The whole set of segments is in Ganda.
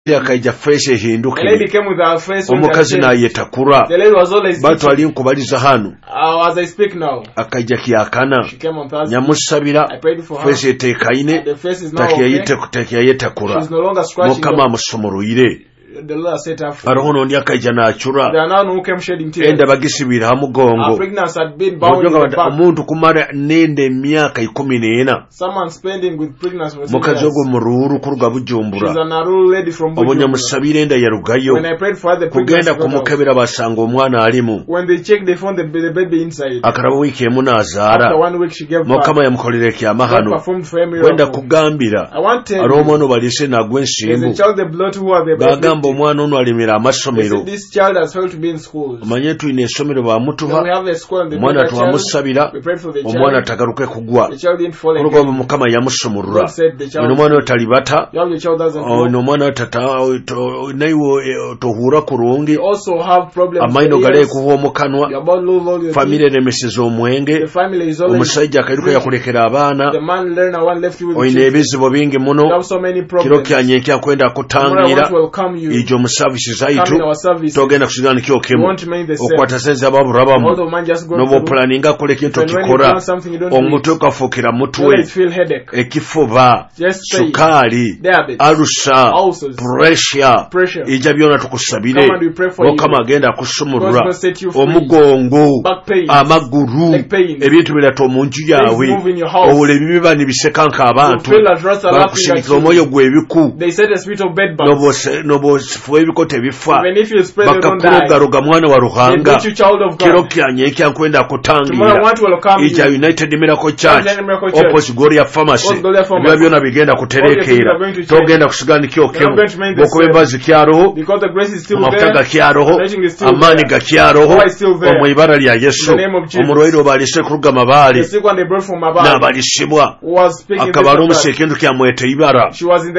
Yakaija face ehinduke. Omukazi naye takura. Batu ali nkubaliza hano. As I speak now. Akaija kiyakana. Nyamusabira face etekaine. Takiya takura. Mukama amusomoroire. Arohono ndi akaija n'achura. Enda bagisibira ha mugongo. Omuntu kumara nende emyaka 14. Mukazi ogwo mururu kuruga Bujumbura. Obunyamusabire enda yarugayo. Kugenda kumukebera basanga omwana alimu. Akaraba wiki emu n'azaara. Mukama yamukolera kyamahano. Wenda kugambira. Aromano balise nagwe ensimbu. Bagamba omwana ono alimira amasomero. Omanye tuyina essomero bamutuha. Omwana twamusabira. Omwana tagaruke kugwa. Kuruga Mukama yamusomurura. Ono mwana otalibata. Ono mwana naiwo tohura kurungi. Amaino gale kuhuwa mukanwa. Famile nemesiza omwenge. Omusajja akairuka yakulekera abaana. Oyina ebizibu bingi muno. Kiro kyanyenkya kwenda kutangira. Ijo mu services zaitu togenda kusigana kyo kemo okwata senze ababurabamu nobo planning akole kintu kikora omuntu kafukira mutwe ekifuba sukali arusa pressure ija byona tukusabire okama agenda kusumurura omugongo amaguru ebintu bilato munju yawe obule bibibani bisekanka abantu bakushirika omoyo gwebiku nobo sifuwe bikote bifa bakakurogaroga mwana wa Ruhanga kiro kyanyekya kwenda kutangira ija United Miracle Church opposite Gloria Pharmacy bya byona bigenda kuterekera togenda kusigana kyo kemo bokubembazi kyaroho amafutaga kyaroho amani ga kyaroho omwibara lya Yesu omurwairo balise kuruga mabali n'abalishibwa akabalo musekendu kyamwete ibara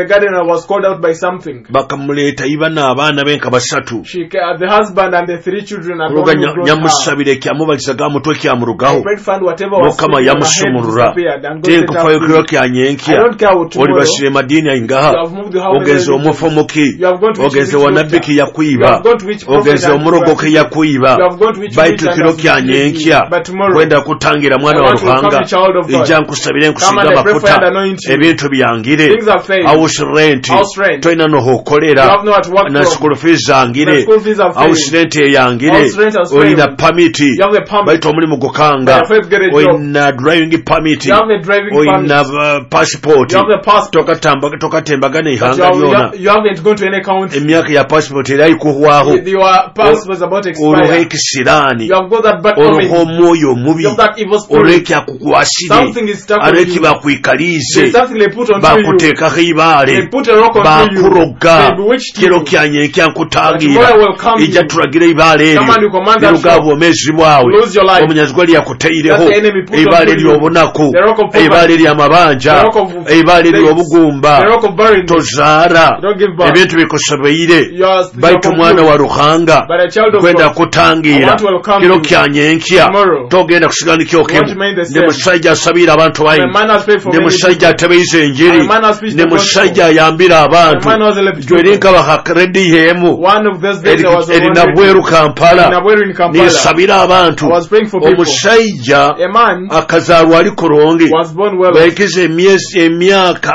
bakamuleta ibana abana benka basatu the husband and the 3 children are going nyamusabire kyamubaliza gamutwe kyamurugaho Mukama yamusumurura tenkufayo kiro kyanyenkya oli bashire madini aingaha ogeze omufomoki ogeze wanabiki yakwiba ogeze omurogoke yakwiba baitu kiro kyanyenkya kwenda kutangira mwana wa Ruhanga ija nkusabire nkusiga mafuta ebintu byangire house rent toina no hokolera na school fees angire house rent yangire oina permit baitu omulimu gukanga oina driving permit oina passport tokatembagana ihanga lyona emyaka ya passport erayi kuhwaho uruhekisirani uruho moyo mubi ureki akukwasire areki bakwikalize bakutekaho ibare bakuroga kiro kyanyekya nkutangira ija turagira ibare eri nirugabo omezi bwawe omunyazigwa yakuteireho ibare lyobonako ibare lyamabanja ibare lyobugumba tozara ebintu bikusabeire baitu mwana wa Ruhanga kwenda kutangira kiro kyanyenkya togenda kusigana kyokemo ndi musajja asabira abantu bayi ndi musajja atebeize enjiri ndi musajja yambira abantu jwerinka bahakredi hemu erina bweru Kampala nisabira abantu omusajja akazarwa ali koronge bayikize emyaka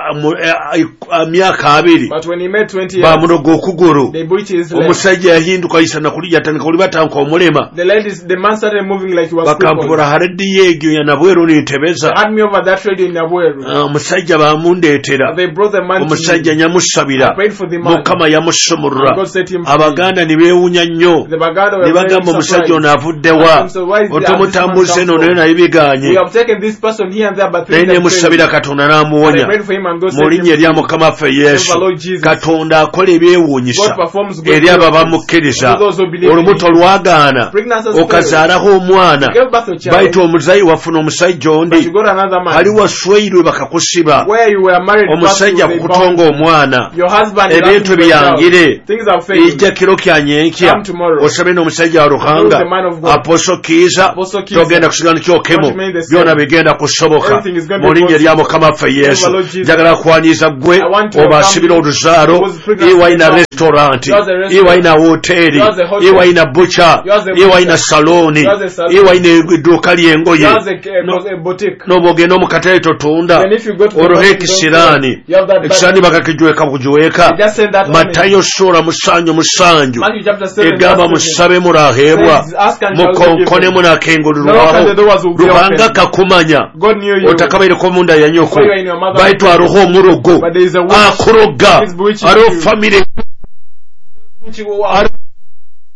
2 bamurogo okuguru omusajja yahinduka isana kuli yatandika kuli batanka omulema bakampura haredi yegyo ya nabweru nitebeza omusajja bamundetera omusajja nyamusabira Mukama yamusumurura Abaganda nibewunya nnyo nibagamba omusajja ono avuddewa otomutambuze none naye biganye naye musabira Katonda n'amuwonya mu linnya erya Mukama waffe Yesu Katonda akola ebyewuunyisa eri abo abamukkiriza olubuto lwagaana okazaalaho omwana baitu omuzayi wafuna omusajja ondi ali wasweirwe bakakusiba omusajja kukutonga omwana ebintu byange tugire ijja kiro kyanyenkya osabe n'omusajja wa Ruhanga Apostle Kiza togenda kusigana kyokemo byona bigenda kusoboka mu linnya lya Mukama waffe Yesu. Njagala kwanyiza gwe obasibira oluzaalo iwaina restaurant iwaina hoteli iwaina butcher iwaina saloni iwaina edduuka ly'engoye n'obogenda omu katale totunda oroho ekisiraani bakakijweka kujiweka. Matayo sura musanju egamba musabe muraheebwa mukonkone munakengululwaho Ruhanga kakumanya otakabaireko munda ya nyoko baitu aroho omurogo akuroga aro family